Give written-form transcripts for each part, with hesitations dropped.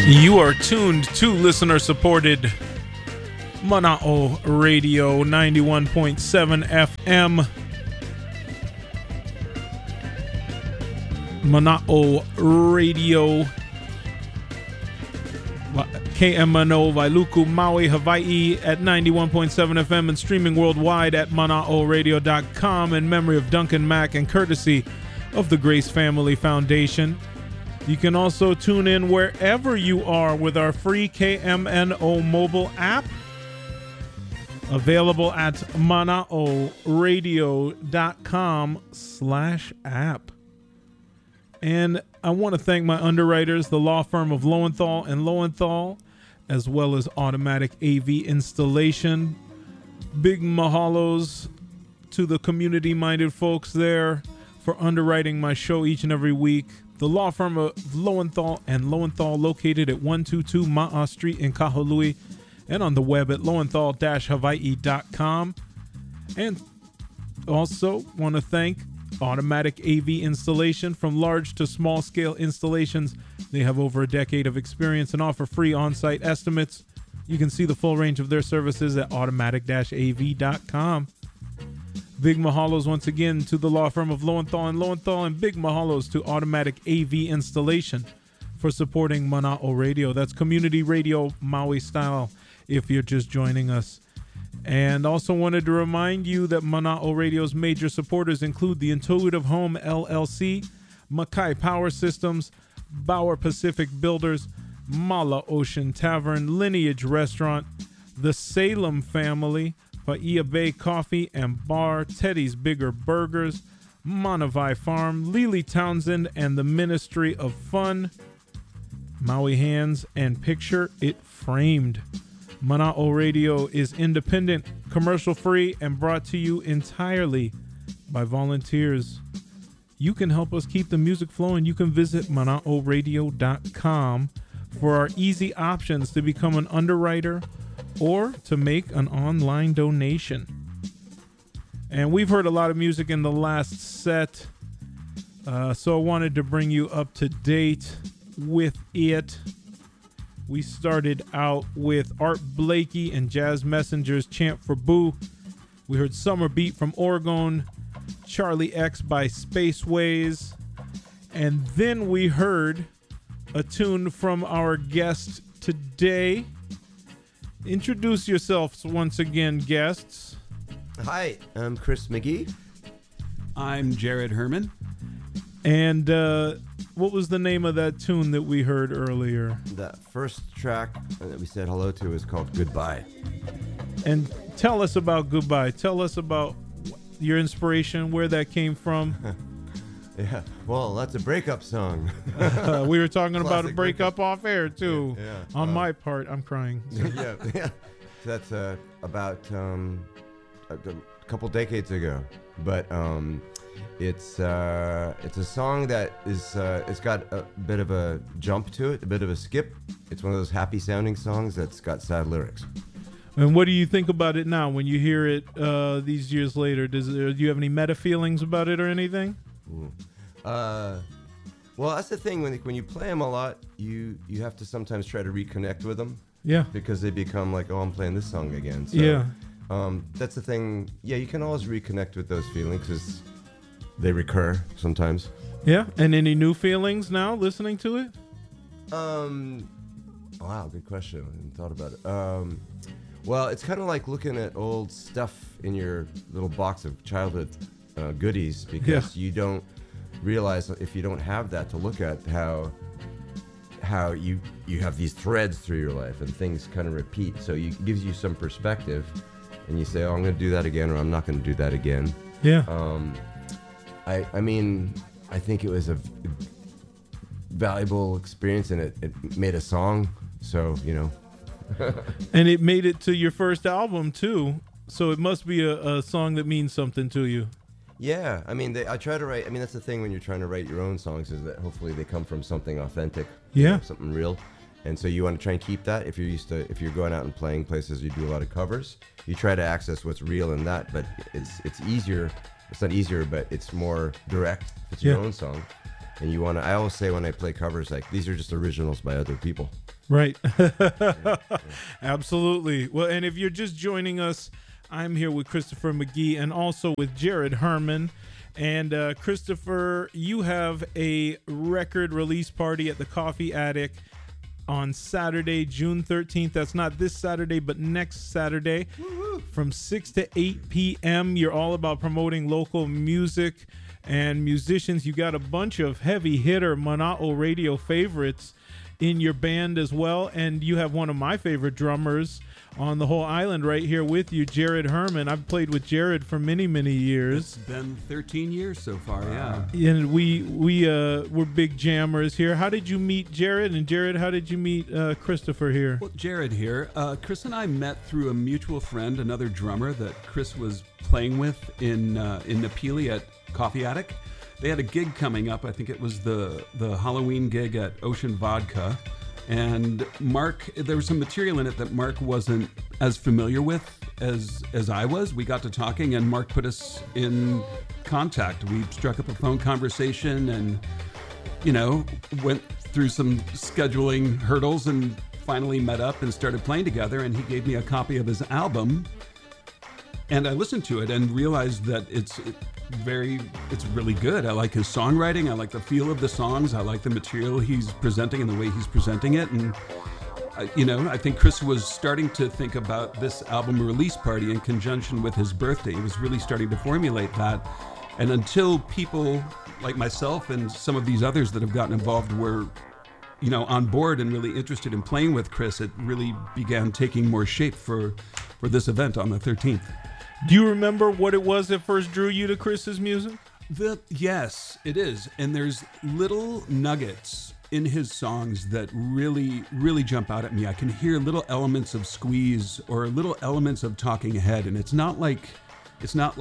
You are tuned to listener-supported Mana'o Radio 91.7 FM. Mana'o Radio KMNO Wailuku, Maui, Hawaii at 91.7 FM and streaming worldwide at mana'oradio.com in memory of Duncan Mack and courtesy of the Grace Family Foundation. You can also tune in wherever you are with our free KMNO mobile app, available at mana'oradio.com/app. And I want to thank my underwriters, the law firm of Lowenthal and Lowenthal, as well as Automatic AV Installation. Big mahalos to the community-minded folks there for underwriting my show each and every week. The law firm of Lowenthal and Lowenthal, located at 122 Ma'a Street in Kahului, and on the web at lowenthal-hawaii.com. And also want to thank Automatic AV Installation. From large to small scale installations, they have over a decade of experience and offer free on-site estimates. You can see the full range of their services at automatic-av.com. Big mahalos once again to the law firm of Lowenthal and Lowenthal, and big mahalos to Automatic AV Installation for supporting Mana'o Radio. That's community radio Maui style if you're just joining us. And also wanted to remind you that Mana'o Radio's major supporters include the Intuitive Home LLC, Makai Power Systems, Bauer Pacific Builders, Mala Ocean Tavern, Lineage Restaurant, the Salem Family, Paia Bay Coffee and Bar, Teddy's Bigger Burgers, Manavai Farm, Lily Townsend, and the Ministry of Fun, Maui Hands, and Picture It Framed. Mana'o Radio is independent, commercial-free, and brought to you entirely by volunteers. You can help us keep the music flowing. You can visit mana'oradio.com for our easy options to become an underwriter or to make an online donation. And we've heard a lot of music in the last set, so I wanted to bring you up to date with it. We started out with Art Blakey and Jazz Messenger's Chant for Boo. We heard Summer Beat from Oregon, Charlie X by Spaceways, and then we heard a tune from our guest today. Introduce yourselves once again, guests. Hi, I'm Chris McGee. I'm Jared Herman. And what was the name of that tune that we heard earlier? That first track that we said hello to is called Goodbye. And tell us about Goodbye. Tell us about your inspiration, where that came from. Yeah, well, that's a breakup song. We were talking about a breakup off air, too. Yeah. On my part, I'm crying. Yeah. That's about a couple decades ago. But it's a song that is it's got a bit of a jump to it, a bit of a skip. It's one of those happy-sounding songs that's got sad lyrics. And what do you think about it now when you hear it these years later? Do you have any meta feelings about it or anything? Well, that's the thing. When you play them a lot, you have to sometimes try to reconnect with them. Yeah. Because they become like, oh, I'm playing this song again. So, yeah. That's the thing. Yeah, you can always reconnect with those feelings because they recur sometimes. Yeah. And any new feelings now listening to it? Wow, good question. I hadn't thought about it. Well, it's kind of like looking at old stuff in your little box of childhood goodies, because you don't realize, if you don't have that to look at, how you have these threads through your life and things kind of repeat. So it gives you some perspective, and you say, oh, I'm going to do that again, or I'm not going to do that again. Yeah. I mean, I think it was a valuable experience, and it made a song. So, you know. And it made it to your first album too, so it must be a song that means something to you. Yeah, I mean, I try to write. I mean, that's the thing when you're trying to write your own songs, is that hopefully they come from something authentic, something real. And so you want to try and keep that. If you're going out and playing places, you do a lot of covers. You try to access what's real in that, but it's easier. It's not easier, but it's more direct. It's your own song. and you want to. I always say when I play covers, like these are just originals by other people. Right. Absolutely. Well, and if you're just joining us, I'm here with Christopher McGee and also with Jared Herman. And Christopher, you have a record release party at the Coffee Attic on Saturday, June 13th. That's not this Saturday, but next Saturday. Woo-hoo. From 6 to 8 p.m. You're all about promoting local music and musicians. You got a bunch of heavy hitter Mana'o radio favorites in your band as well, and you have one of my favorite drummers on the whole island right here with you, Jared Herman. I've played with Jared for many years. It's been 13 years so far, yeah. And we're big jammers here. How did you meet Jared? And Jared, how did you meet Christopher here? Well, Jared here. Chris and I met through a mutual friend, another drummer that Chris was playing with in Napili at Coffee Attic. They had a gig coming up. I think it was the Halloween gig at Ocean Vodka. And Mark, there was some material in it that Mark wasn't as familiar with as I was. We got to talking, and Mark put us in contact. We struck up a phone conversation and, went through some scheduling hurdles and finally met up and started playing together. And he gave me a copy of his album. And I listened to it and realized that it's really good. I like his songwriting. I like the feel of the songs. I like the material he's presenting and the way he's presenting it. And, I think Chris was starting to think about this album release party in conjunction with his birthday. He was really starting to formulate that. And until people like myself and some of these others that have gotten involved were, on board and really interested in playing with Chris, it really began taking more shape for this event on the 13th. Do you remember what it was that first drew you to Chris's music? Yes, it is. And there's little nuggets in his songs that really, really jump out at me. I can hear little elements of Squeeze or little elements of Talking Head. And it's not like, it's just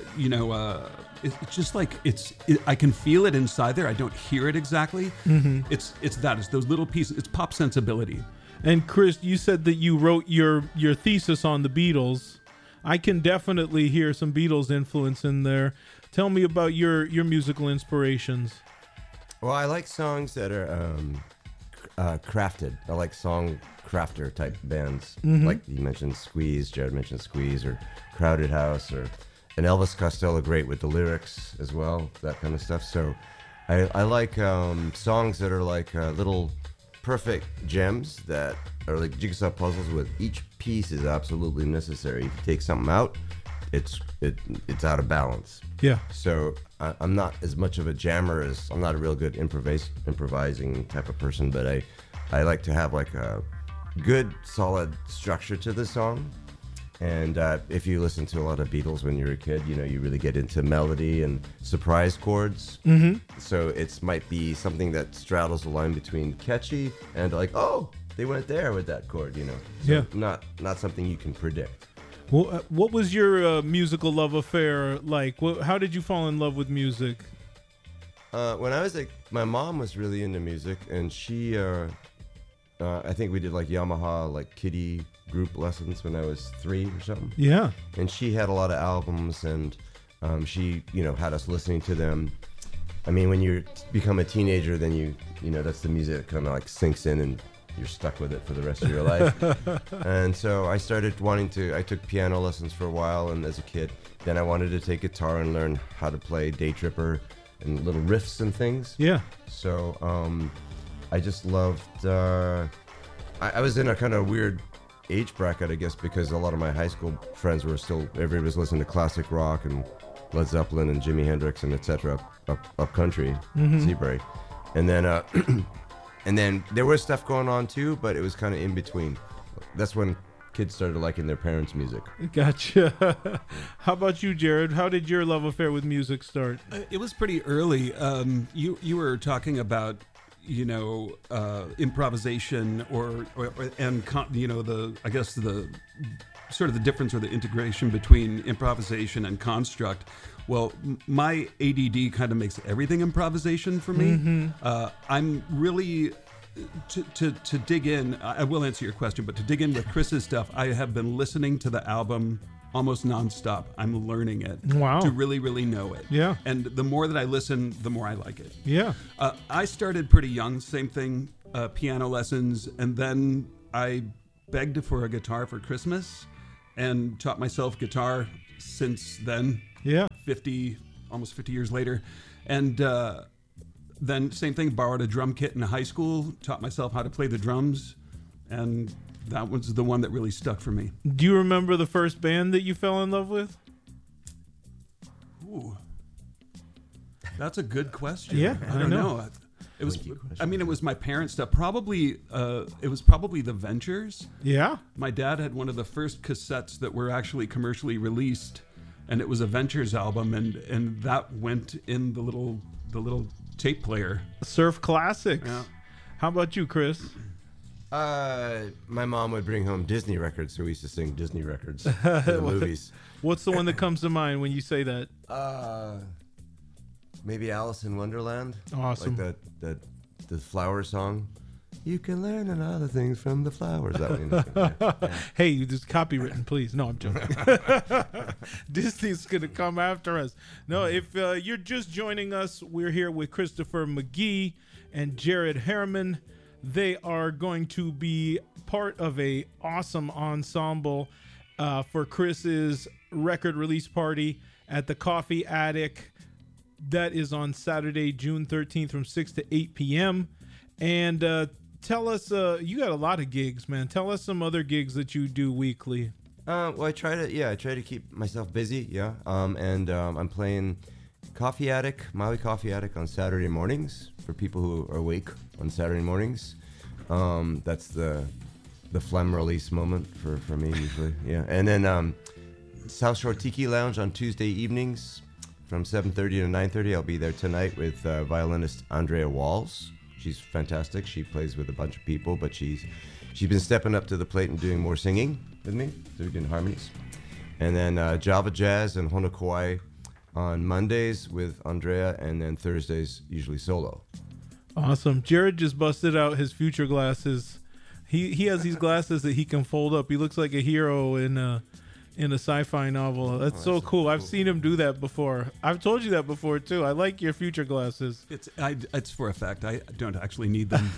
like, I can feel it inside there. I don't hear it exactly. Mm-hmm. It's those little pieces. It's pop sensibility. And Chris, you said that you wrote your thesis on the Beatles. I can definitely hear some Beatles influence in there. Tell me about your musical inspirations. Well, I like songs that are crafted. I like song crafter type bands. Mm-hmm. Like you mentioned Squeeze, Jared mentioned Squeeze, or Crowded House, and Elvis Costello, great with the lyrics as well, that kind of stuff. So I like songs that are like little perfect gems that are like jigsaw puzzles with each piece is absolutely necessary. If you take something out, it's out of balance. Yeah. So I'm not as much of a jammer as I'm not a real good improvising type of person, but I like to have like a good solid structure to the song. And if you listen to a lot of Beatles when you're a kid, you really get into melody and surprise chords. Mm-hmm. So it might be something that straddles the line between catchy and like, oh, they went there with that chord, So yeah. Not something you can predict. Well, what was your musical love affair like? How did you fall in love with music? When I was my mom was really into music, and she, I think we did like Yamaha, like kiddie group lessons when I was 3 or something. Yeah. And she had a lot of albums, and she, had us listening to them. I mean, when you become a teenager, then you that's the music that kind of like sinks in and you're stuck with it for the rest of your life. And so I started I took piano lessons for a while, and as a kid, then I wanted to take guitar and learn how to play Day Tripper and little riffs and things. Yeah. So I just loved, I was in a kind of weird age bracket, I guess, because a lot of my high school friends everybody was listening to classic rock and Led Zeppelin and Jimi Hendrix and etc. up country, mm-hmm. Seabury. And then and then there was stuff going on too, but it was kind of in between. That's when kids started liking their parents' music. Gotcha. How about you, Jared? How did your love affair with music start? It was pretty early. You were talking about improvisation the sort of the difference or the integration between improvisation and construct. Well, my ADD kind of makes everything improvisation for me. Mm-hmm. I'm really to dig in. I will answer your question, but to dig in with Chris's stuff, I have been listening to the album almost nonstop. I'm learning it Wow. to really, really know it. Yeah. And the more that I listen, the more I like it. Yeah. I started pretty young, same thing, piano lessons, and then I begged for a guitar for Christmas and taught myself guitar since then. Yeah. Almost 50 years later. And then same thing, borrowed a drum kit in high school, taught myself how to play the drums, and that was the one that really stuck for me. Do you remember the first band that you fell in love with? Ooh. That's a good question. Yeah, I I don't know. know. It was, Tricky question. I mean, it was my parents' stuff. It was probably the Ventures. Yeah. My dad had one of the first cassettes that were actually commercially released, and it was a Ventures album, and that went in the little tape player. Surf Classics. Yeah. How about you, Chris? My mom would bring home Disney records, so we used to sing Disney records in the movies. What's the one that comes to mind when you say that? Maybe Alice in Wonderland. Awesome. Like the flower song. You can learn another things from the flowers. That one. Yeah. Hey, this is copywritten, please. No, I'm joking. Disney's going to come after us. No, if you're just joining us, we're here with Christopher McGee and Jared Harriman. They are going to be part of a awesome ensemble for Chris's record release party at the Coffee Attic. That is on Saturday, June 13th from 6 to 8 p.m. And tell us, you got a lot of gigs, man. Tell us some other gigs that you do weekly. Well, I try to keep myself busy. Yeah. And I'm playing Coffee Attic, Maui Coffee Attic on Saturday mornings for people who are awake on Saturday mornings. That's the phlegm release moment for me usually. Yeah. And then South Shore Tiki Lounge on Tuesday evenings from 7:30 to 9:30. I'll be there tonight with violinist Andrea Walls. She's fantastic. She plays with a bunch of people, but she's been stepping up to the plate and doing more singing with me. So we're doing harmonies. And then Java Jazz and Hona Kauai on Mondays with Andrea, and then Thursdays usually solo. Awesome. Jared just busted out his future glasses. He has these glasses that he can fold up. He looks like a hero in a sci-fi novel. That's so cool. I've seen him do that before. I've told you that before too. I like your future glasses. It's for a fact. I don't actually need them.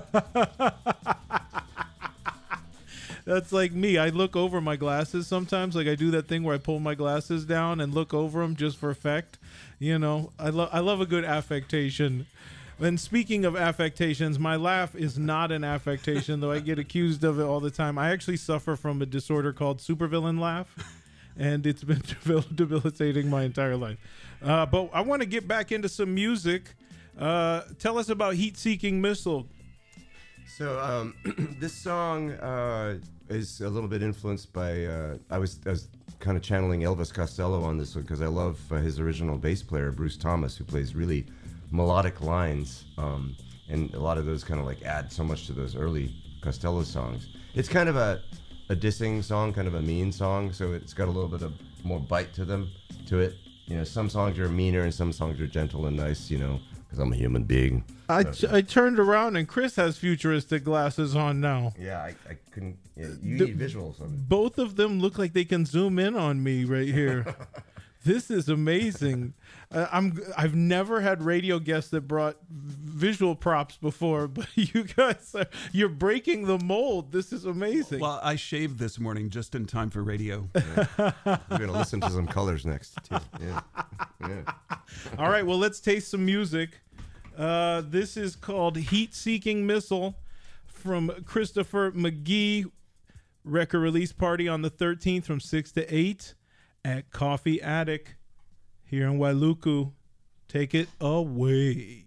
That's like me. I look over my glasses sometimes. Like I do that thing where I pull my glasses down and look over them just for effect. You know, I love a good affectation. And speaking of affectations, my laugh is not an affectation, though I get accused of it all the time. I actually suffer from a disorder called supervillain laugh, and it's been debilitating my entire life. But I want to get back into some music. Tell us about Heat Seeking Missile. So this song is a little bit influenced by I was kind of channeling Elvis Costello on this one because I love his original bass player Bruce Thomas, who plays really melodic lines, and a lot of those kind of like add so much to those early Costello songs. It's kind of a dissing song, kind of a mean song, so it's got a little bit of more bite to it. You know, some songs are meaner and some songs are gentle and nice, you know, because I'm a human being. I turned around and Chris has futuristic glasses on now. Yeah, I couldn't. Yeah, you need visuals of it. Both of them look like they can zoom in on me right here. This is amazing. I've never had radio guests that brought visual props before, but you guys you're breaking the mold. This is amazing. Well, I shaved this morning just in time for radio. Yeah. We're gonna listen to some colors next too. Yeah. All right, well, let's taste some music. This is called Heat Seeking Missile from Christopher McGee. Record release party on the 13th from 6 to 8 at Coffee Attic here in Wailuku. Take it away.